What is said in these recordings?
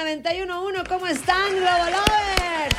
91.1, ¿cómo están, Globo Lovers?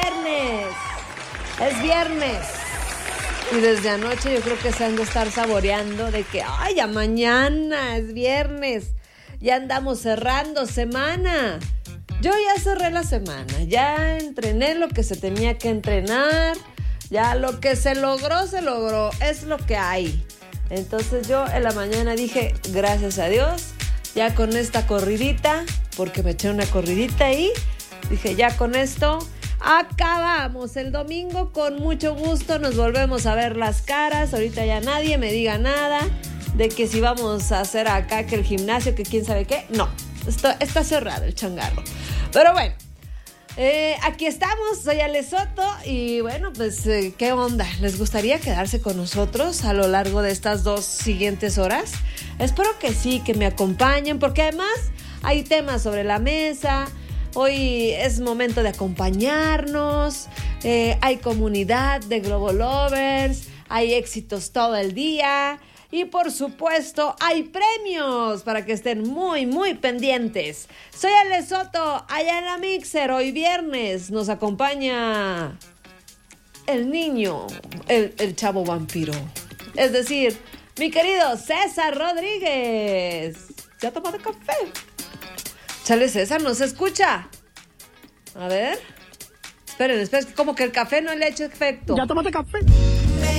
Es viernes. Y desde anoche yo creo que se han de estar saboreando de que, ay, ya mañana es viernes. Ya andamos cerrando semana. Yo ya cerré la semana, ya entrené lo que se tenía que entrenar, ya lo que se logró, es lo que hay. Entonces yo en la mañana dije, gracias a Dios, ya con esta corridita, porque me eché una corridita ahí, dije, ya con esto acabamos. El domingo con mucho gusto nos volvemos a ver las caras. Ahorita ya nadie me diga nada de que si vamos a hacer acá que el gimnasio, que quién sabe qué. No, está cerrado el changarro. Pero bueno, aquí estamos, soy Ale Soto y bueno, pues ¿qué onda? ¿Les gustaría quedarse con nosotros a lo largo de estas 2 siguientes horas? Espero que sí, que me acompañen, porque además hay temas sobre la mesa. Hoy es momento de acompañarnos, hay comunidad de Globo Lovers, hay éxitos todo el día. Y por supuesto, hay premios para que estén muy, muy pendientes. Soy Ale Soto, allá en la Mixer. Hoy viernes nos acompaña el niño, el chavo vampiro. Es decir, mi querido César Rodríguez. ¿Ya ha tomado café? Chale, César, ¿no se escucha? A ver. Esperen, como que el café no le ha hecho efecto. ¿Ya tomaste café?